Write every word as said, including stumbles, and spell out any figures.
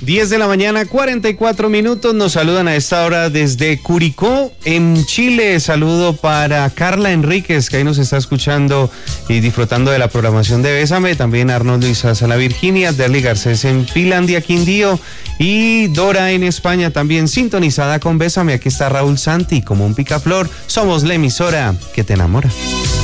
diez de la mañana, cuarenta y cuatro minutos. Nos saludan a esta hora desde Curicó, en Chile. Saludo para Carla Enríquez, que ahí nos está escuchando y disfrutando de la programación de Bésame. También Arnoldo Isaza, Virginia, Derly Garcés en Pilandia, Quindío. Y Dora en España también sintonizada con Bésame. Aquí está Raúl Santi, como un picaflor. Somos la emisora que te enamora.